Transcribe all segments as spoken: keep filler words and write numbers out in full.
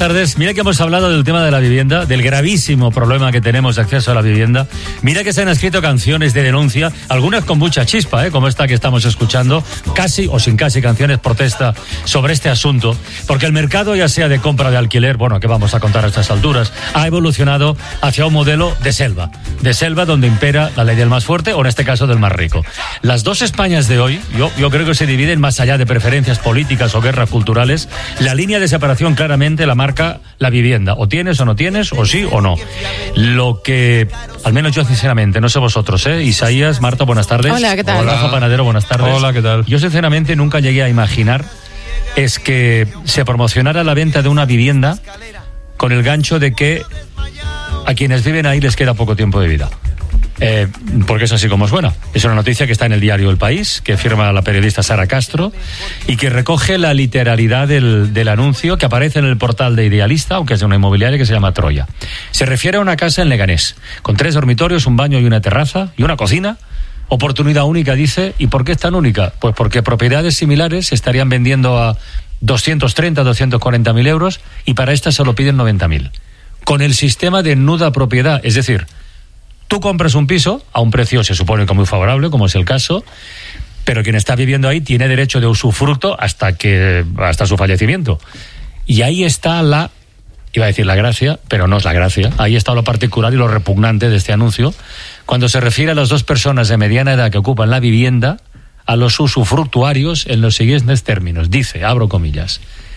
tardes. Mira que hemos hablado del tema de la vivienda, del gravísimo problema que tenemos de acceso a la vivienda. Mira que se han escrito canciones de denuncia, algunas con mucha chispa, ¿eh? Como esta que estamos escuchando, casi o sin casi canciones protesta sobre este asunto, porque el mercado, ya sea de compra o de alquiler, bueno, ¿qué vamos a contar a estas alturas?, ha evolucionado hacia un modelo de selva, de selva donde impera la ley del más fuerte, o en este caso del más rico. Las dos Españas de hoy, yo, yo creo que se dividen más allá de preferencias políticas o guerras culturales. La línea de separación claramente la marca la vivienda. O tienes o no tienes, o sí o no. Lo que, al menos yo sinceramente, no sé vosotros, ¿eh? Isaías, Marta, buenas tardes. Hola, ¿qué tal? Hola, Rafa Panadero, buenas tardes. Hola, ¿qué tal? Yo sinceramente nunca llegué a imaginar es que se promocionara la venta de una vivienda con el gancho de que a quienes viven ahí les queda poco tiempo de vida. Eh, porque es así como suena. Es una noticia que está en el diario El País, que firma la periodista Sara Castro y que recoge la literalidad del, del anuncio que aparece en el portal de Idealista, aunque es de una inmobiliaria que se llama Troya. Se refiere a una casa en Leganés, con tres dormitorios, un baño y una terraza y una cocina. Oportunidad única, dice. ¿Y por qué es tan única? Pues porque propiedades similares se estarían vendiendo a doscientos treinta, doscientos cuarenta mil euros y para esta solo piden noventa mil. Con el sistema de nuda propiedad, es decir, tú compras un piso a un precio, se supone que muy favorable, como es el caso, pero quien está viviendo ahí tiene derecho de usufructo hasta que hasta su fallecimiento. Y ahí está la, iba a decir la gracia, pero no es la gracia, ahí está lo particular y lo repugnante de este anuncio, cuando se refiere a las dos personas de mediana edad que ocupan la vivienda, a los usufructuarios en los siguientes términos. Dice, abro comillas,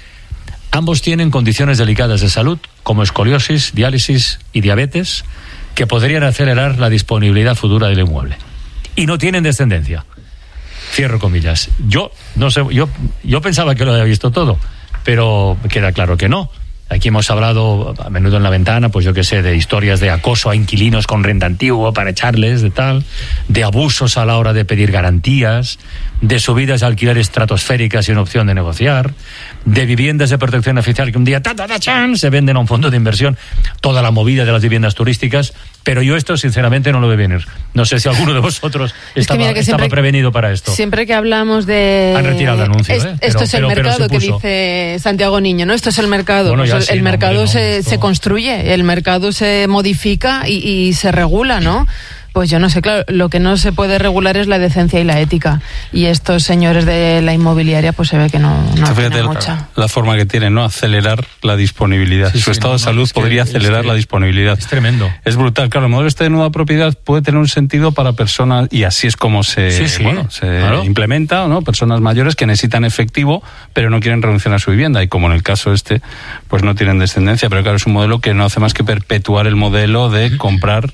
ambos tienen condiciones delicadas de salud, como escoliosis, diálisis y diabetes, que podrían acelerar la disponibilidad futura del inmueble. Y no tienen descendencia. Cierro comillas. Yo no sé, yo, yo pensaba que lo había visto todo, pero queda claro que no. Aquí hemos hablado a menudo en La Ventana, pues yo qué sé, de historias de acoso a inquilinos con renta antigua para echarles, de tal, de abusos a la hora de pedir garantías, de subidas de alquiler estratosféricas sin opción de negociar, de viviendas de protección oficial que un día ta, ta, ta, chan, se venden a un fondo de inversión, toda la movida de las viviendas turísticas, pero yo esto sinceramente no lo veo venir. No sé si alguno de vosotros es estaba, que mira que estaba siempre, prevenido para esto. Siempre que hablamos de... Han retirado el anuncio, es, ¿eh? Esto pero, es el pero, mercado pero que dice Santiago Niño, ¿no? Esto es el mercado. Bueno, pues el, sí, el no, mercado hombre, no, se, esto... se construye, el mercado se modifica y, y se regula, ¿no? Pues yo no sé, claro, lo que no se puede regular es la decencia y la ética. Y estos señores de la inmobiliaria, pues se ve que no, no Fíjate la, mucha. la forma que tienen, ¿no? Acelerar la disponibilidad. Sí, Su sí, estado no, de salud no, es que, podría acelerar es que, la disponibilidad. Es tremendo. Es brutal. Claro, el modelo este de nueva propiedad puede tener un sentido para personas, y así es como se, sí, sí, bueno, se claro. implementa, ¿no? Personas mayores que necesitan efectivo, pero no quieren renunciar a su vivienda. Y como en el caso este, pues no tienen descendencia. Pero claro, es un modelo que no hace más que perpetuar el modelo de comprar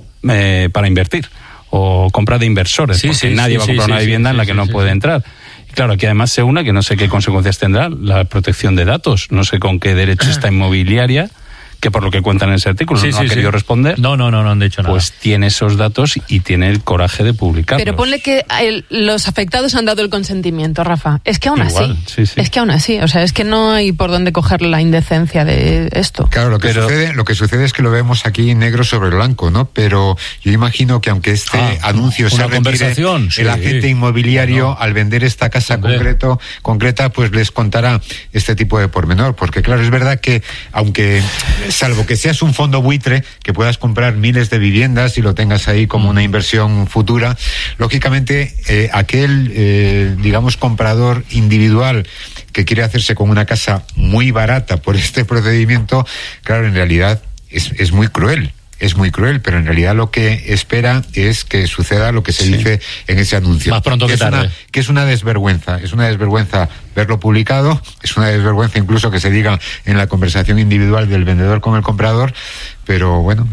eh, para invertir. O compra de inversores, sí, porque sí, nadie sí, va a comprar sí, una sí, vivienda sí, en la sí, que no sí, puede sí. entrar. Y claro, aquí además se una que no sé qué consecuencias tendrá la protección de datos, no sé con qué derecho está inmobiliaria, que por lo que cuentan en ese artículo sí, no sí, ha querido sí. responder. No, no, no, no han dicho nada. Pues tiene esos datos y tiene el coraje de publicarlos. Pero ponle que el, los afectados han dado el consentimiento, Rafa. Es que aún Igual, así, sí, sí. es que aún así, o sea, es que no hay por dónde coger la indecencia de esto. Claro, lo que, Pero... sucede, lo que sucede es que lo vemos aquí negro sobre blanco, ¿no? Pero yo imagino que aunque este Ah, anuncio se una retire, conversación, sí. el agente inmobiliario, Bueno, al vender esta casa hombre. concreto, concreta, pues les contará este tipo de pormenor. Porque claro, es verdad que, aunque, salvo que seas un fondo buitre, que puedas comprar miles de viviendas y lo tengas ahí como una inversión futura, lógicamente eh, aquel, eh, digamos, comprador individual que quiere hacerse con una casa muy barata por este procedimiento, claro, en realidad es, es muy cruel. Es muy cruel, pero en realidad lo que espera es que suceda lo que se Sí. dice en ese anuncio. Más pronto que es tarde. Una, que es una desvergüenza. Es una desvergüenza verlo publicado, es una desvergüenza incluso que se diga en la conversación individual del vendedor con el comprador, pero bueno.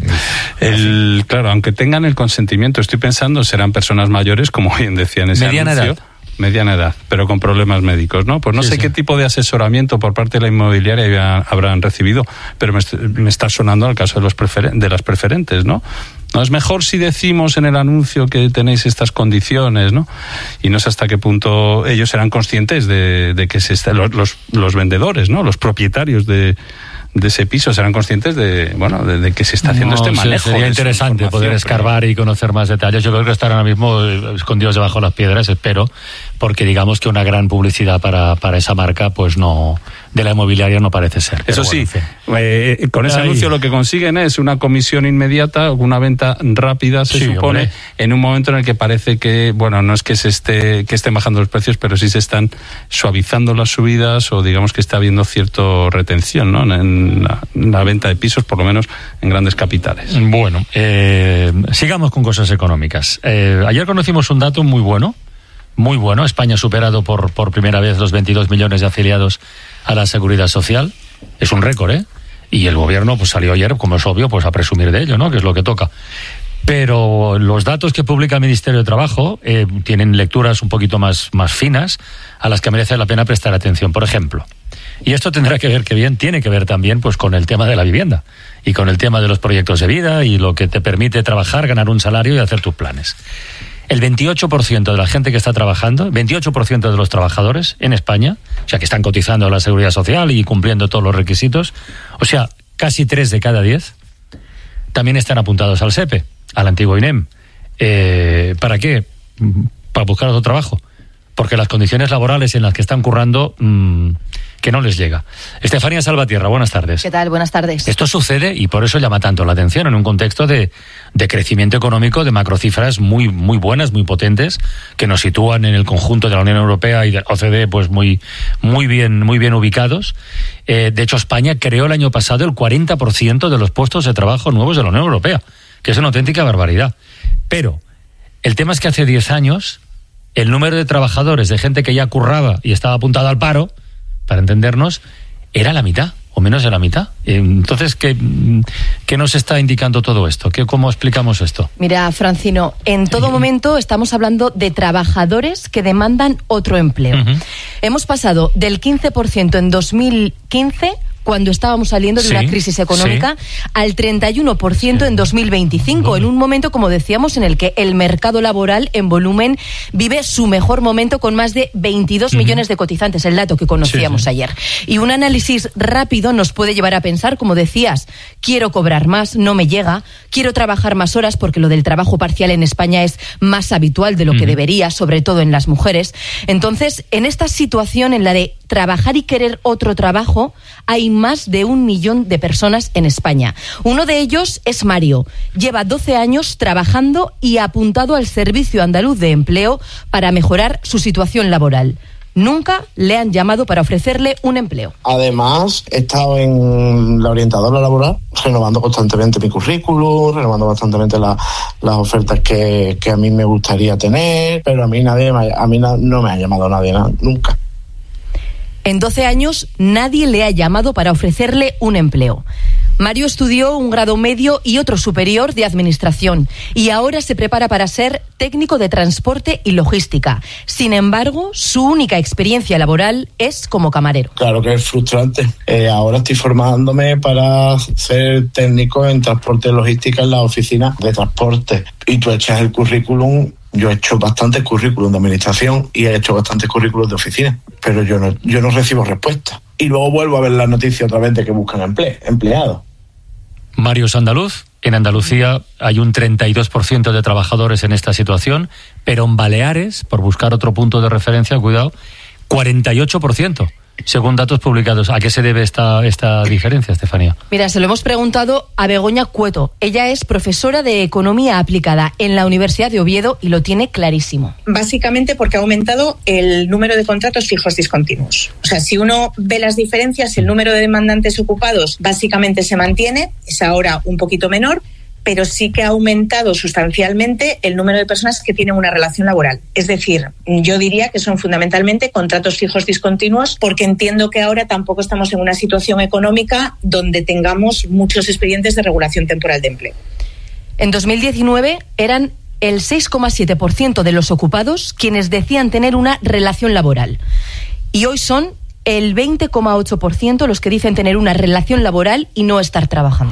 El, claro, aunque tengan el consentimiento, estoy pensando, serán personas mayores, como bien decía en ese Mediana anuncio. edad. Mediana edad, pero con problemas médicos, ¿no? Pues no Sí, sé sí. qué tipo de asesoramiento por parte de la inmobiliaria ya habrán recibido, pero me, est- me está sonando al caso de, los preferen- de las preferentes, ¿no? No es mejor si decimos en el anuncio que tenéis estas condiciones, ¿no? Y no sé hasta qué punto ellos serán conscientes de, de que se está, los, los, los vendedores, ¿no? Los propietarios de, de ese piso serán conscientes de, bueno, de, de que se está haciendo No, este sí, manejo. sería de esa interesante información, poder escarbar pero... y conocer más detalles. Yo creo que estarán ahora mismo eh, escondidos debajo de las piedras, espero, porque digamos que una gran publicidad para, para esa marca pues no, de la inmobiliaria no parece ser. Eso bueno, sí, en fin. eh, con ese Ahí. anuncio lo que consiguen es una comisión inmediata, una venta rápida, se Sí, supone, hombre. en un momento en el que parece que, bueno, no es que se esté que estén bajando los precios, pero sí se están suavizando las subidas, o digamos que está habiendo cierta retención, ¿no?, en la, en la venta de pisos, por lo menos en grandes capitales. Bueno, eh, sigamos con cosas económicas. Eh, ayer conocimos un dato muy bueno, muy bueno. España ha superado por, por primera vez los veintidós millones de afiliados a la Seguridad Social. Es un récord, ¿eh? Y el gobierno pues salió ayer, como es obvio, pues a presumir de ello, ¿no?, que es lo que toca. Pero los datos que publica el Ministerio de Trabajo eh, tienen lecturas un poquito más, más finas, a las que merece la pena prestar atención. Por ejemplo, y esto tendrá que ver, que bien, tiene que ver también pues con el tema de la vivienda y con el tema de los proyectos de vida y lo que te permite trabajar, ganar un salario y hacer tus planes. El veintiocho por ciento de la gente que está trabajando, veintiocho por ciento de los trabajadores en España, o sea, que están cotizando a la Seguridad Social y cumpliendo todos los requisitos, o sea, casi tres de cada diez, también están apuntados al SEPE, al antiguo INEM. Eh, ¿Para qué? Para buscar otro trabajo. Porque las condiciones laborales en las que están currando, mmm, que no les llega. Estefanía Salvatierra, buenas tardes. ¿Qué tal? Buenas tardes. Esto sucede, y por eso llama tanto la atención, en un contexto de, de crecimiento económico, de macrocifras muy, muy buenas, muy potentes, que nos sitúan en el conjunto de la Unión Europea y de la O C D E pues muy, muy bien, muy bien ubicados. Eh, de hecho, España creó el año pasado el cuarenta por ciento de los puestos de trabajo nuevos de la Unión Europea, que es una auténtica barbaridad. Pero el tema es que hace diez años el número de trabajadores, de gente que ya curraba y estaba apuntado al paro, para entendernos, era la mitad, o menos de la mitad. Entonces, ¿qué, qué nos está indicando todo esto? ¿Qué, ¿Cómo explicamos esto? Mira, Francino, en todo momento estamos hablando de trabajadores que demandan otro empleo. Uh-huh. Hemos pasado del quince por ciento en dos mil quince, cuando estábamos saliendo de sí, una crisis económica, sí. al treinta y uno por ciento sí. en dos mil veinticinco, en un momento, como decíamos, en el que el mercado laboral en volumen vive su mejor momento, con más de veintidós uh-huh. millones de cotizantes, el dato que conocíamos sí, sí. ayer. Y un análisis rápido nos puede llevar a pensar, como decías, quiero cobrar más, no me llega, quiero trabajar más horas, porque lo del trabajo parcial en España es más habitual de lo uh-huh. que debería, sobre todo en las mujeres. Entonces, en esta situación en la de trabajar y querer otro trabajo, hay más de un millón de personas en España. Uno de ellos es Mario. Lleva doce años trabajando y apuntado al Servicio Andaluz de Empleo para mejorar su situación laboral. Nunca le han llamado para ofrecerle un empleo. Además, he estado en la orientadora laboral, renovando constantemente mi currículum, renovando constantemente la, las ofertas que, que a mí me gustaría tener, pero a mí nadie, a mí no me ha llamado nadie, nunca. En doce años nadie le ha llamado para ofrecerle un empleo. Mario estudió un grado medio y otro superior de administración y ahora se prepara para ser técnico de transporte y logística. Sin embargo, su única experiencia laboral es como camarero. Claro que es frustrante. Eh, ahora estoy formándome para ser técnico en transporte y logística en la oficina de transporte. Y tú echas el currículum. Yo he hecho bastantes currículums de administración y he hecho bastantes currículums de oficina, pero yo no, yo no recibo respuesta. Y luego vuelvo a ver la noticia otra vez de que buscan empleo, empleados. Mario es andaluz. En Andalucía hay un treinta y dos por ciento de trabajadores en esta situación, pero en Baleares, por buscar otro punto de referencia, cuidado, cuarenta y ocho por ciento. Según datos publicados. ¿A qué se debe esta, esta diferencia, Estefanía? Mira, se lo hemos preguntado a Begoña Cueto. Ella es profesora de Economía Aplicada en la Universidad de Oviedo y lo tiene clarísimo. Básicamente porque ha aumentado el número de contratos fijos discontinuos. O sea, si uno ve las diferencias, el número de demandantes ocupados básicamente se mantiene, es ahora un poquito menor, pero sí que ha aumentado sustancialmente el número de personas que tienen una relación laboral. Es decir, yo diría que son fundamentalmente contratos fijos discontinuos, porque entiendo que ahora tampoco estamos en una situación económica donde tengamos muchos expedientes de regulación temporal de empleo. En dos mil diecinueve eran el seis coma siete por ciento de los ocupados quienes decían tener una relación laboral. Y hoy son el veinte coma ocho por ciento los que dicen tener una relación laboral y no estar trabajando.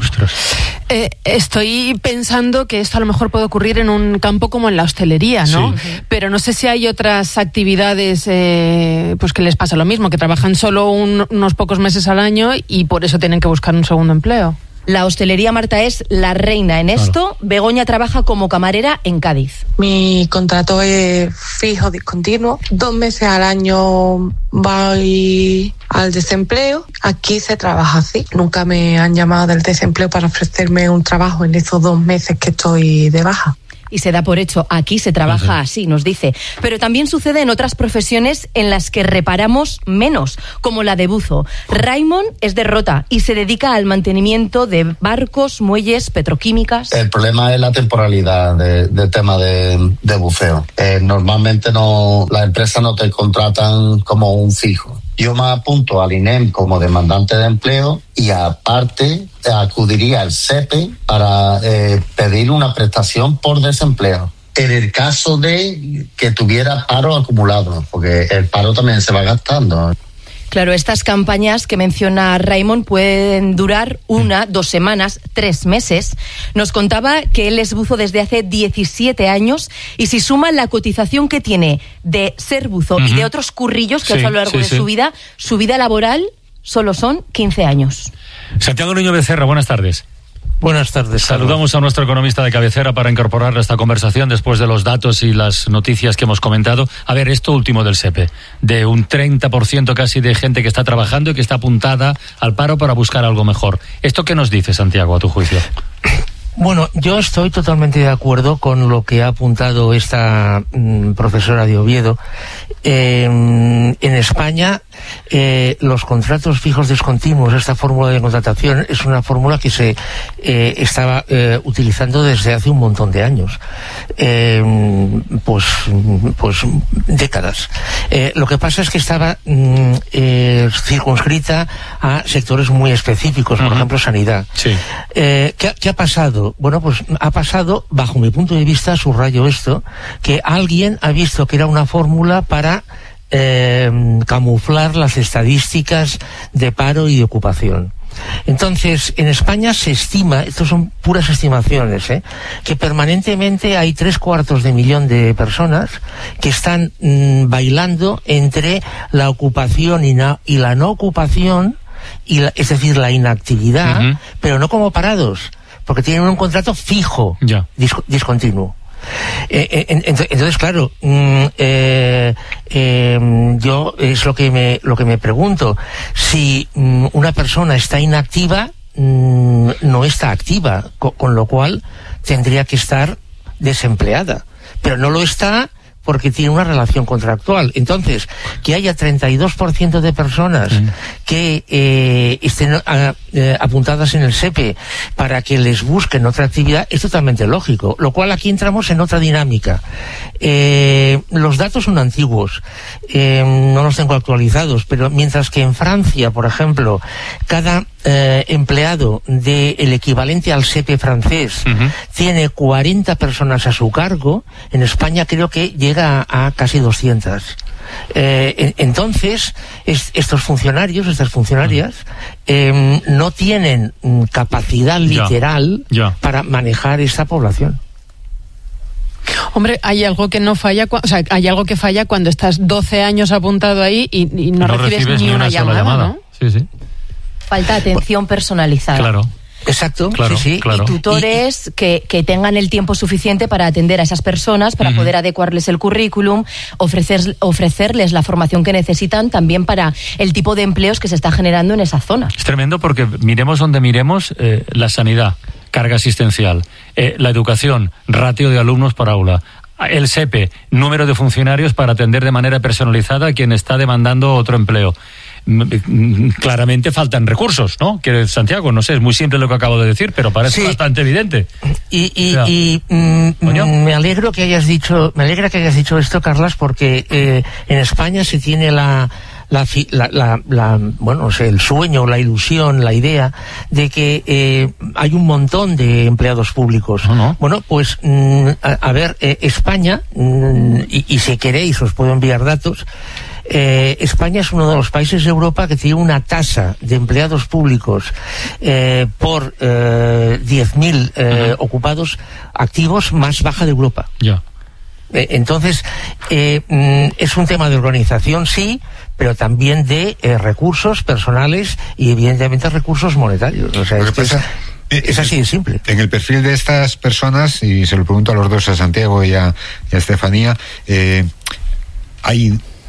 Eh, estoy pensando que esto a lo mejor puede ocurrir en un campo como en la hostelería, ¿no? Sí. Pero no sé si hay otras actividades eh, pues que les pasa lo mismo, que trabajan solo un, unos pocos meses al año y por eso tienen que buscar un segundo empleo. La hostelería, Marta, es la reina en esto. Claro. Begoña trabaja como camarera en Cádiz. Mi contrato es fijo, discontinuo. Dos meses al año voy al desempleo. Aquí se trabaja así. Nunca me han llamado del desempleo para ofrecerme un trabajo en esos dos meses que estoy de baja. Y se da por hecho, aquí se trabaja así, nos dice. Pero también sucede en otras profesiones en las que reparamos menos, como la de buzo. Raymond es de Rota y se dedica al mantenimiento de barcos, muelles, petroquímicas. El problema es la temporalidad del de tema de, de buceo. Eh, normalmente no, las empresas no te contratan como un fijo. Yo me apunto al I N E M como demandante de empleo y aparte acudiría al S E P E para eh, pedir una prestación por desempleo. En el caso de que tuviera paro acumulado, porque el paro también se va gastando. Claro, estas campañas que menciona Raymond pueden durar una, dos semanas, tres meses. Nos contaba que él es buzo desde hace diecisiete años y si suma la cotización que tiene de ser buzo uh-huh. y de otros currillos que sí, ha hecho a lo largo sí, de sí. su vida, su vida laboral solo son quince años. Santiago Niño Becerra, buenas tardes. Buenas tardes. Saludamos a nuestro economista de cabecera para incorporarle a esta conversación después de los datos y las noticias que hemos comentado. A ver, esto último del S E P E, de un treinta por ciento casi de gente que está trabajando y que está apuntada al paro para buscar algo mejor. ¿Esto qué nos dice, Santiago, a tu juicio? Bueno, yo estoy totalmente de acuerdo con lo que ha apuntado esta mm, profesora de Oviedo. Eh, en España, eh, los contratos fijos discontinuos, esta fórmula de contratación, es una fórmula que se eh, estaba eh, utilizando desde hace un montón de años. Eh, pues, pues décadas. Eh, lo que pasa es que estaba mm, eh, circunscrita a sectores muy específicos, por uh-huh. ejemplo, sanidad. Sí. Eh, ¿qué, ¿Qué ha pasado? Bueno, pues ha pasado, bajo mi punto de vista, subrayo esto, que alguien ha visto que era una fórmula para eh, camuflar las estadísticas de paro y de ocupación. Entonces, en España se estima, estos son puras estimaciones, ¿eh? que permanentemente hay tres cuartos de millón de personas que están mmm, bailando entre la ocupación y, na, y la no ocupación, y la, es decir, la inactividad, uh-huh. pero no como parados, porque tienen un contrato fijo, yeah. dis, discontinuo. Eh, eh, entonces, claro, mm, eh, eh, yo es lo que me lo que me pregunto. Si mm, una persona está inactiva, mm, no está activa, con, con lo cual tendría que estar desempleada, pero no lo está porque tiene una relación contractual. Entonces, que haya treinta y dos por ciento de personas mm. que eh, estén a, eh, apuntadas en el S E P E para que les busquen otra actividad es totalmente lógico, lo cual aquí entramos en otra dinámica. Eh, los datos son antiguos, eh, no los tengo actualizados, pero mientras que en Francia, por ejemplo, cada eh, empleado del equivalente al S E P E francés uh-huh. tiene cuarenta personas a su cargo, en España creo que llega a, a casi doscientas. Eh, en, entonces, es, estos funcionarios, estas funcionarias, eh, no tienen mm, capacidad literal ya, ya. para manejar esta población. Hombre, hay algo que no falla, o sea, hay algo que falla cuando estás doce años apuntado ahí y, y no, no recibes, recibes ni, ni una, una llamada, llamada, ¿no? Sí, sí. Falta atención personalizada. Claro. Exacto, claro, sí, sí. Claro. Y tutores y, que, que tengan el tiempo suficiente para atender a esas personas, para uh-huh. poder adecuarles el currículum, ofrecer, ofrecerles la formación que necesitan también para el tipo de empleos que se está generando en esa zona. Es tremendo porque miremos donde miremos, eh, la sanidad, carga asistencial, eh, la educación, ratio de alumnos por aula, el S E P E, número de funcionarios para atender de manera personalizada a quien está demandando otro empleo. Claramente faltan recursos, ¿no? Que Santiago, no sé, es muy simple lo que acabo de decir, pero parece sí. bastante evidente. Y, y, o sea, y mm, me alegro que hayas dicho, me alegra que hayas dicho esto, Carlas, porque eh, en España se tiene la La, la, la, la, bueno, o sea, el sueño, la ilusión, la idea de que eh, hay un montón de empleados públicos. No, no. Bueno, pues, mm, a, a ver, eh, España, mm, y, y si queréis os puedo enviar datos, eh, España es uno de los países de Europa que tiene una tasa de empleados públicos eh, por eh, diez mil eh, uh-huh. ocupados activos más baja de Europa. Ya. Yeah. Entonces, eh, es un tema de organización, sí, pero también de eh, recursos personales y evidentemente recursos monetarios. O sea, es, pasa, es, es así de simple. En el perfil de estas personas, y se lo pregunto a los dos, a Santiago y a, y a Estefanía, eh, hay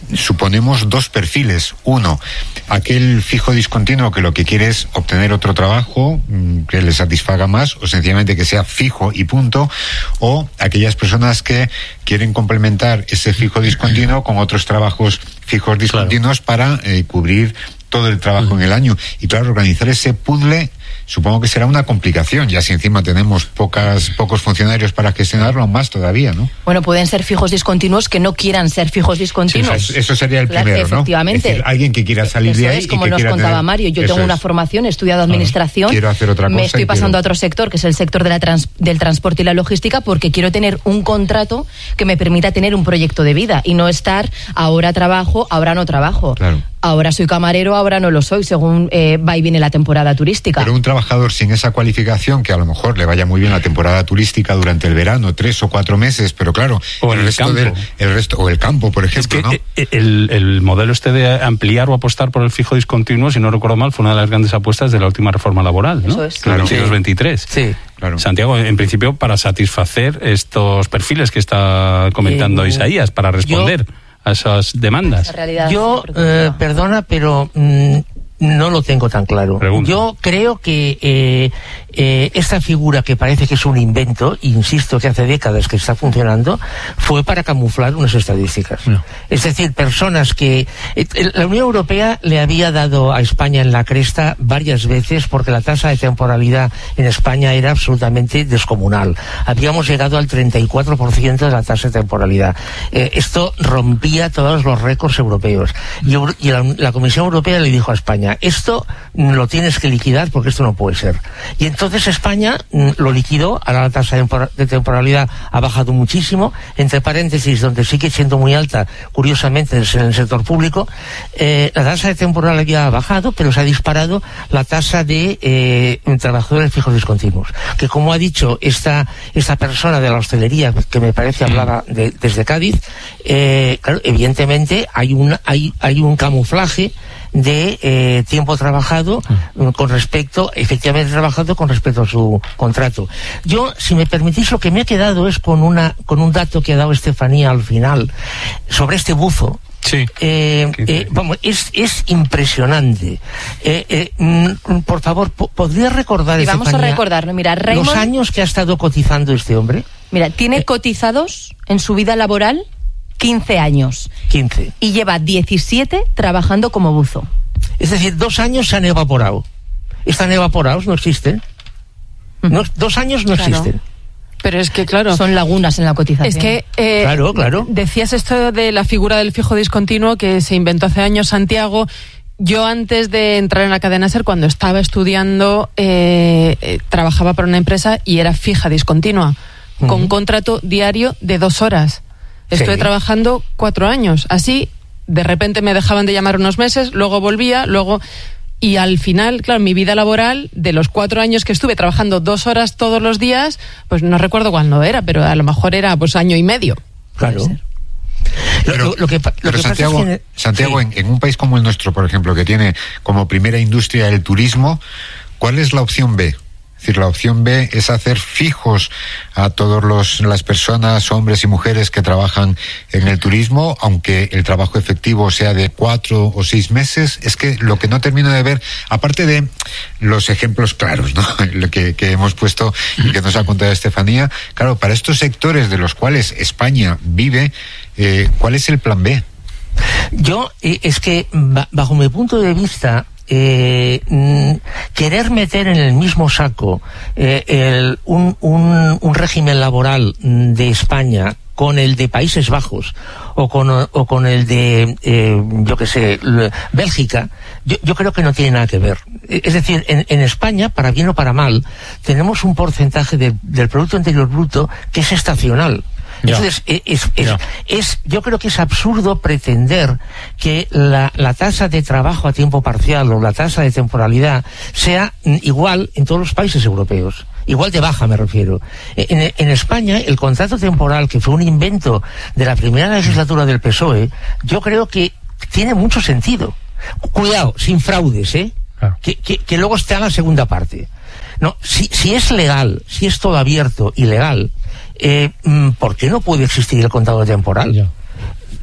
suponemos dos perfiles. Uno, aquel fijo discontinuo que lo que quiere es obtener otro trabajo mmm, que le satisfaga más, o sencillamente que sea fijo y punto, o aquellas personas que quieren complementar ese fijo discontinuo con otros trabajos fijos discontinuos, claro, para eh, cubrir todo el trabajo uh-huh. en el año. Y claro, organizar ese puzzle supongo que será una complicación, ya si encima tenemos pocas pocos funcionarios para gestionarlo, más todavía, ¿no? Bueno, pueden ser fijos discontinuos que no quieran ser fijos discontinuos. Sí, eso sería el primero, claro, efectivamente. ¿no? Es decir, alguien que quiera salir eso de ahí es, como y que nos quiera contaba tener... Mario, yo eso tengo una es. formación, he estudiado administración, quiero hacer otra cosa, me estoy pasando quiero... a otro sector, que es el sector de la trans, del transporte y la logística, porque quiero tener un contrato que me permita tener un proyecto de vida y no estar ahora trabajo, ahora no trabajo. Claro. Ahora soy camarero, ahora no lo soy, según eh, va y viene la temporada turística. Pero un trabajador sin esa cualificación, que a lo mejor le vaya muy bien la temporada turística durante el verano, tres o cuatro meses, pero claro, o el, el resto campo. Del, el resto, o el campo, por ejemplo, es que ¿no? el, el modelo este de ampliar o apostar por el fijo discontinuo, si no recuerdo mal, fue una de las grandes apuestas de la última reforma laboral, ¿no? Eso es. Claro. En los veintitrés. Sí. Claro. Santiago, en principio, para satisfacer estos perfiles que está comentando eh, Isaías, para responder yo, a esas demandas. Yo, eh, perdona, pero mmm, no lo tengo tan claro. Pregunta. Yo creo que eh, eh, esta figura, que parece que es un invento, insisto que hace décadas que está funcionando, fue para camuflar unas estadísticas. No. Es decir, personas que... Eh, la Unión Europea le había dado a España en la cresta varias veces porque la tasa de temporalidad en España era absolutamente descomunal. Habíamos llegado al treinta y cuatro por ciento de la tasa de temporalidad. Eh, esto rompía todos los récords europeos. Y, y la, la Comisión Europea le dijo a España, esto lo tienes que liquidar porque esto no puede ser. Y entonces España lo liquidó, ahora la tasa de temporalidad ha bajado muchísimo, entre paréntesis, donde sigue siendo muy alta, curiosamente, es en el sector público. Eh, la tasa de temporalidad ha bajado, pero se ha disparado la tasa de eh, trabajadores fijos discontinuos, que como ha dicho esta, esta persona de la hostelería, que me parece hablaba de, desde Cádiz, eh, claro, evidentemente hay un, hay, hay un camuflaje de eh, tiempo trabajado uh-huh. con respecto, efectivamente trabajado con respecto a su contrato. Yo, si me permitís, lo que me ha quedado es con una con un dato que ha dado Estefanía al final sobre este buzo. Sí. Eh, eh, vamos, es, es impresionante. Eh, eh, mm, por favor, ¿podría recordar, y vamos Estefanía, a recordarlo? Mira, Raymond, los años que ha estado cotizando este hombre? Mira, tiene eh, cotizados en su vida laboral quince años. quince. Y lleva diecisiete trabajando como buzo. Es decir, dos años se han evaporado. Están evaporados, no existen. No, dos años no claro. existen. Pero es que, claro... Son lagunas en la cotización. Es que... Eh, claro, claro. Decías esto de la figura del fijo discontinuo que se inventó hace años, Santiago. Yo, antes de entrar en la cadena SER, cuando estaba estudiando, eh, eh, trabajaba para una empresa y era fija discontinua, uh-huh. con contrato diario de dos horas. Estuve sí. trabajando cuatro años. Así, de repente me dejaban de llamar unos meses, luego volvía, luego... Y al final, claro, mi vida laboral, de los cuatro años que estuve trabajando dos horas todos los días, pues no recuerdo cuándo era, pero a lo mejor era pues año y medio. Claro. Pero, lo, lo que, lo pero que Santiago, pasa es que... Santiago sí. en, en un país como el nuestro, por ejemplo, que tiene como primera industria el turismo, ¿cuál es la opción B? Es decir, la opción B es hacer fijos a todas las personas, hombres y mujeres que trabajan en el turismo, aunque el trabajo efectivo sea de cuatro o seis meses. Es que lo que no termino de ver, aparte de los ejemplos claros, ¿no? Lo que, que hemos puesto y que nos ha contado Estefanía, claro, para estos sectores de los cuales España vive, eh, ¿cuál es el plan B? Yo, eh, es que, bajo mi punto de vista, Eh, querer meter en el mismo saco eh, el, un, un, un régimen laboral de España con el de Países Bajos o con, o con el de, eh, yo qué sé, Bélgica, yo, yo creo que no tiene nada que ver. Es decir, en, en España, para bien o para mal, tenemos un porcentaje de, del Producto Interior Bruto que es estacional. Entonces, yeah. es, es, yeah. es, yo creo que es absurdo pretender que la, la tasa de trabajo a tiempo parcial o la tasa de temporalidad sea igual en todos los países europeos. Igual de baja, me refiero. En, en España, el contrato temporal, que fue un invento de la primera legislatura del P S O E, yo creo que tiene mucho sentido. Cuidado, sin fraudes, ¿eh? Claro. Que, que, que luego está la segunda parte. No, si, si es legal, si es todo abierto y legal, Eh, ¿por qué no puede existir el contrato temporal?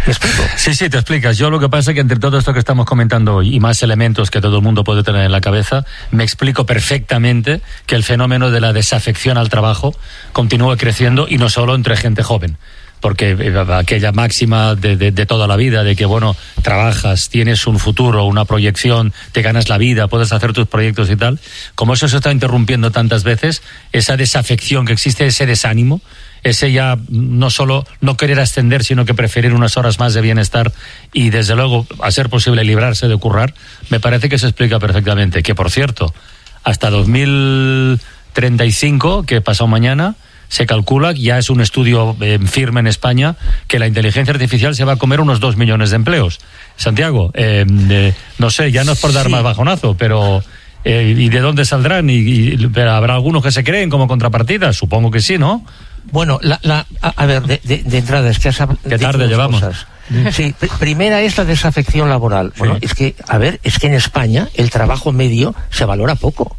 ¿Me explico? Sí, sí, te explicas. Yo lo que pasa es que entre todo esto que estamos comentando hoy y más elementos que todo el mundo puede tener en la cabeza, me explico perfectamente que el fenómeno de la desafección al trabajo continúe creciendo, y no solo entre gente joven. Porque aquella máxima de, de, de toda la vida, de que, bueno, trabajas, tienes un futuro, una proyección, te ganas la vida, puedes hacer tus proyectos y tal, como eso se está interrumpiendo tantas veces, esa desafección que existe, ese desánimo, ese ya no solo no querer ascender, sino que preferir unas horas más de bienestar y, desde luego, a ser posible librarse de currar, me parece que se explica perfectamente. Que, por cierto, hasta dos mil treinta y cinco, que pasado mañana, se calcula, ya es un estudio eh, firme en España, que la inteligencia artificial se va a comer unos dos millones de empleos. Santiago, eh, eh, no sé, ya no es por dar sí. más bajonazo, pero eh, ¿y de dónde saldrán? ¿Y, y habrá algunos que se creen como contrapartida? Supongo que sí, ¿no? Bueno, la, la, a, a ver, de, de, de entrada, es que has ¿Qué tarde llevamos? Cosas. Sí, pr primera es la desafección laboral. Sí. Bueno, es que, a ver, es que en España el trabajo medio se valora poco.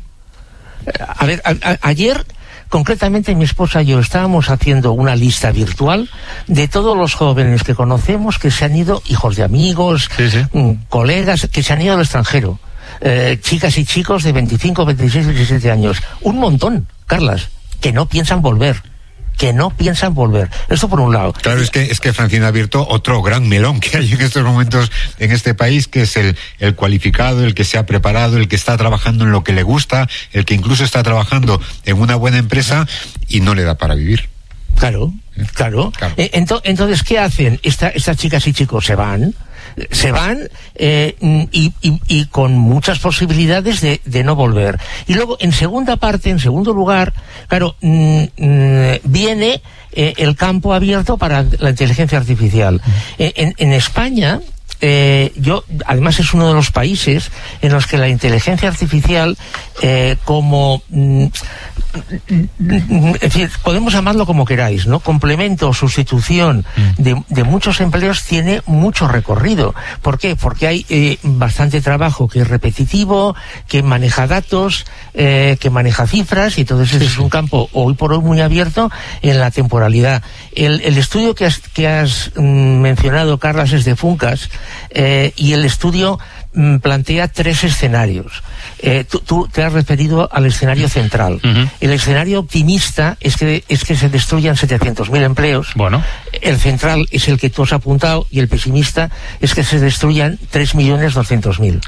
A ver, a, a, ayer... Concretamente, mi esposa y yo estábamos haciendo una lista virtual de todos los jóvenes que conocemos que se han ido, hijos de amigos, sí, sí. colegas, que se han ido al extranjero. Eh, chicas y chicos de veinticinco, veintiséis, veintisiete años. Un montón, Carlas, que no piensan volver. que no piensan volver. Eso por un lado. Claro, es que, es que Francina ha abierto otro gran melón que hay en estos momentos en este país, que es el, el cualificado, el que se ha preparado, el que está trabajando en lo que le gusta, el que incluso está trabajando en una buena empresa y no le da para vivir. Claro, claro. claro. Eh, ento, entonces, ¿qué hacen? Esta, estas chicas y chicos se van, se van eh, y, y, y con muchas posibilidades de, de no volver. Y luego, en segunda parte, en segundo lugar, claro, mm, mm, viene eh, el campo abierto para la inteligencia artificial. Eh, en, en España... Eh, yo, además, es uno de los países en los que la inteligencia artificial, eh, como, mm, en fin, podemos llamarlo como queráis, ¿no? Complemento o sustitución de, de muchos empleos, tiene mucho recorrido. ¿Por qué? Porque hay eh, bastante trabajo que es repetitivo, que maneja datos, eh, que maneja cifras, y entonces ese es un campo hoy por hoy muy abierto en la temporalidad. El, el estudio que has, que has mm, mencionado, Carlas, es de Funcas. Eh, y el estudio mm, plantea tres escenarios. Eh, tú, tú te has referido al escenario central. Uh-huh. El escenario optimista es que, es que se destruyan setecientos mil empleos. Bueno. El central es el que tú has apuntado, y el pesimista es que se destruyan tres millones doscientos mil.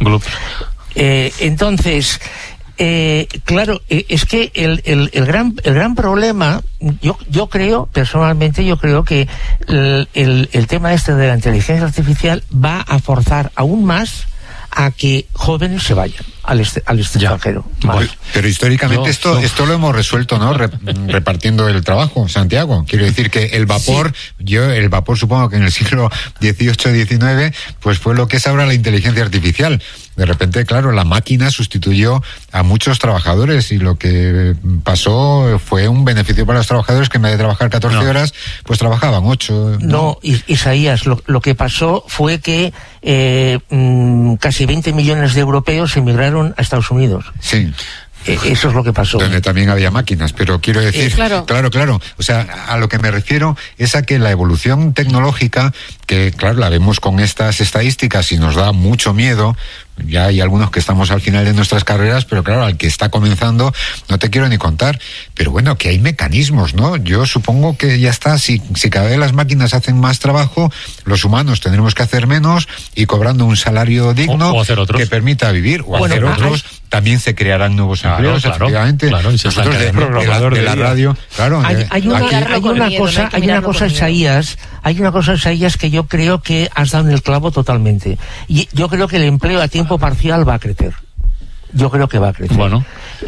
Eh, entonces... Eh, claro, eh, es que el, el, el gran el gran problema, yo yo creo, personalmente, yo creo que el, el, el tema este de la inteligencia artificial va a forzar aún más a que jóvenes se vayan al, este, al extranjero. Más. Pero históricamente yo, esto, yo. esto lo hemos resuelto, ¿no? Re, repartiendo el trabajo, Santiago. Quiero decir que el vapor, sí. yo el vapor supongo que en el siglo dieciocho diecinueve, pues fue lo que es ahora la inteligencia artificial. De repente, claro, la máquina sustituyó a muchos trabajadores, y lo que pasó fue un beneficio para los trabajadores, que en vez de trabajar catorce no. horas, pues trabajaban ocho. No, no Isaías, lo, lo que pasó fue que eh, mmm, casi veinte millones de europeos emigraron a Estados Unidos. Sí. Eso es lo que pasó. Donde también había máquinas, pero quiero decir, eh, claro. claro, claro, o sea, a lo que me refiero es a que la evolución tecnológica, que claro, la vemos con estas estadísticas y nos da mucho miedo. Ya hay algunos que estamos al final de nuestras carreras, pero claro, al que está comenzando no te quiero ni contar. Pero bueno, que hay mecanismos, ¿no? Yo supongo que ya está, si, si cada vez las máquinas hacen más trabajo, los humanos tendremos que hacer menos, y cobrando un salario digno o, o que permita vivir, o bueno, hacer otros. Hay... También se crearán nuevos claro, empleos, claro, efectivamente. Claro, y se Nosotros de, de, la, de la radio, claro. Hay, hay una, aquí, hay una cosa, hay una cosa, Isaías, hay una cosa, Isaías, que yo creo que has dado en el clavo totalmente. Y yo creo que el empleo a tiempo parcial va a crecer. Yo creo que va a crecer. Bueno.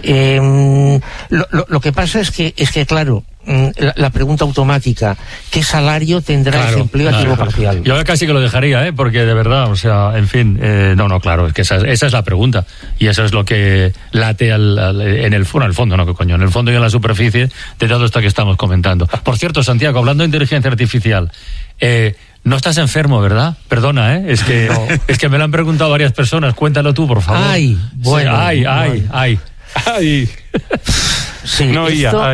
Eh, lo, lo, lo que pasa es que, es que claro, la, la pregunta automática, ¿qué salario tendrá claro, ese empleo claro, a tiempo claro. parcial? Yo casi que lo dejaría, ¿eh? Porque de verdad, o sea, en fin, eh, no, no, claro, es que esa, esa es la pregunta, y eso es lo que late al, al, en el fondo, en el fondo, no, que coño, en el fondo y en la superficie de todo esto que estamos comentando. Por cierto, Santiago, hablando de inteligencia artificial, eh, no estás enfermo, ¿verdad? Perdona, ¿eh? Es que, no. es que me lo han preguntado varias personas. Cuéntalo tú, por favor. Ay, bueno. Sí, ay, ay, ay. Ay. Sí, no, esto, ya, ay.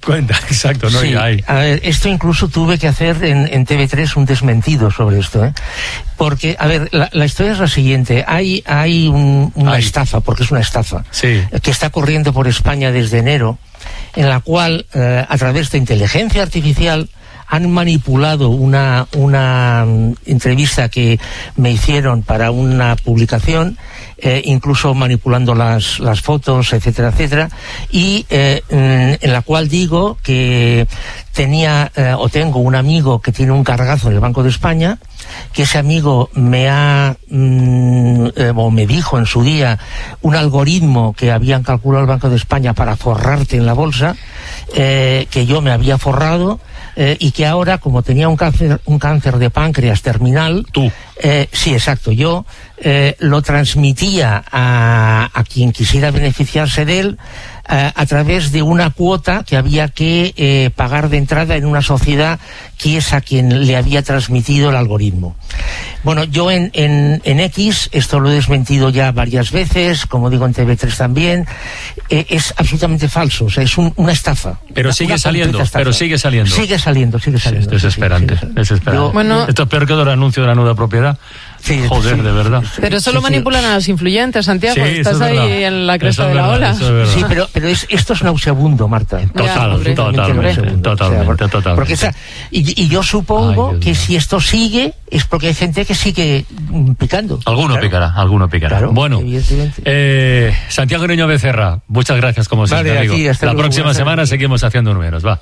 Cuenta, exacto, no sí, hay. A ver, esto incluso tuve que hacer en, en T V tres un desmentido sobre esto, ¿eh? Porque, a ver, la, la historia es la siguiente. Hay, hay un, una hay. estafa, porque es una estafa, sí. que está corriendo por España desde enero, en la cual, eh, a través de inteligencia artificial, han manipulado una, una um, entrevista que me hicieron para una publicación, eh, incluso manipulando las, las fotos, etcétera, etcétera, y eh, en la cual digo que tenía eh, o tengo un amigo que tiene un cargazo en el Banco de España, que ese amigo me ha mm, eh, o me dijo en su día un algoritmo que habían calculado el Banco de España para forrarte en la bolsa, eh, que yo me había forrado, eh, y que ahora, como tenía un cáncer un cáncer de páncreas terminal, tú eh, sí, exacto, yo eh, lo transmitía a, a quien quisiera beneficiarse de él, eh, a través de una cuota que había que eh, pagar de entrada en una sociedad que es a quien le había transmitido el algoritmo. Bueno, yo en, en, en X, esto lo he desmentido ya varias veces, como digo en T V tres también, eh, es absolutamente falso, o sea, es un, una estafa. Pero una, sigue una saliendo, pero sigue saliendo. Sigue saliendo, sigue saliendo. Sí, es desesperante, sí, sí, sí. desesperante. Yo, bueno, esto es peor que el anuncio de la nueva propiedad. Sí, Joder, sí, de verdad. Pero solo sí, manipulan sí. a los influyentes, Santiago. Sí, Estás ahí verdad. en la cresta Eso de la verdad, ola. Sí, pero, pero es, esto es nauseabundo, Marta. Total, hombre. totalmente, nauseabundo. totalmente, O sea, por- totalmente. Porque esa- y, y yo supongo Ay, Dios que mío. si esto sigue es porque hay gente que sigue mm, picando. Alguno Claro. picará, alguno picará. Claro, bueno, evidentemente. eh, Santiago Niño Becerra, muchas gracias como siempre, Vale, amigo. aquí, hasta La luego, próxima buenas semana tardes. seguimos haciendo números, va.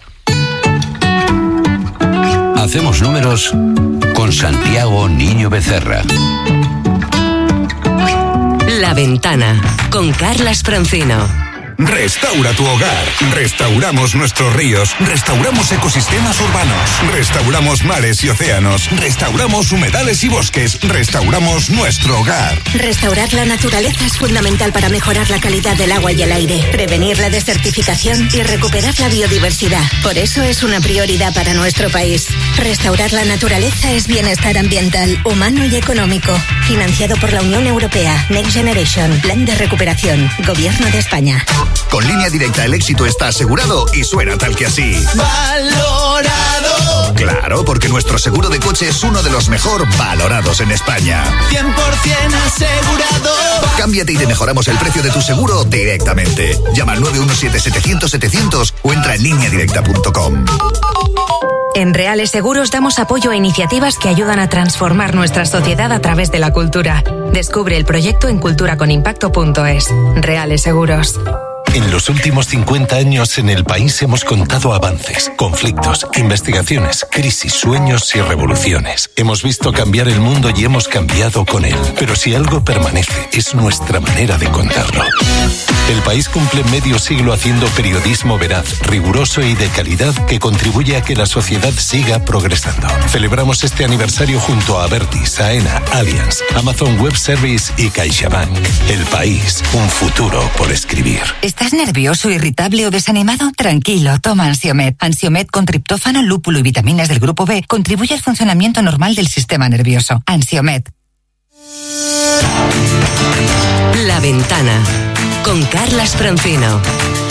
Hacemos números con Santiago Niño Becerra. La Ventana, con Carlas Francino. Restaura tu hogar. Restauramos nuestros ríos. Restauramos ecosistemas urbanos. Restauramos mares y océanos. Restauramos humedales y bosques. Restauramos nuestro hogar. Restaurar la naturaleza es fundamental para mejorar la calidad del agua y el aire, prevenir la desertificación y recuperar la biodiversidad. Por eso es una prioridad para nuestro país. Restaurar la naturaleza es bienestar ambiental, humano y económico. Financiado por la Unión Europea. Next Generation. Plan de recuperación. Gobierno de España. Con Línea Directa el éxito está asegurado y suena tal que así. ¡Valorado! Claro, porque nuestro seguro de coche es uno de los mejor valorados en España. cien por ciento asegurado. Cámbiate y te mejoramos el precio de tu seguro directamente. Llama al nueve uno siete setecientos setecientos o entra en línea directa punto com. En Reales Seguros damos apoyo a iniciativas que ayudan a transformar nuestra sociedad a través de la cultura. Descubre el proyecto en cultura con impacto punto es. Reales Seguros. En los últimos cincuenta años en el país hemos contado avances, conflictos, investigaciones, crisis, sueños y revoluciones. Hemos visto cambiar el mundo y hemos cambiado con él. Pero si algo permanece, es nuestra manera de contarlo. El país cumple medio siglo haciendo periodismo veraz, riguroso y de calidad que contribuye a que la sociedad siga progresando. Celebramos este aniversario junto a Abertis, Aena, Allianz, Amazon Web Service y CaixaBank. El país, un futuro por escribir. ¿Estás nervioso, irritable o desanimado? Tranquilo, toma Ansiomed. Ansiomed con triptófano, lúpulo y vitaminas del grupo B contribuye al funcionamiento normal del sistema nervioso. Ansiomed. La Ventana, con Carlas Francino.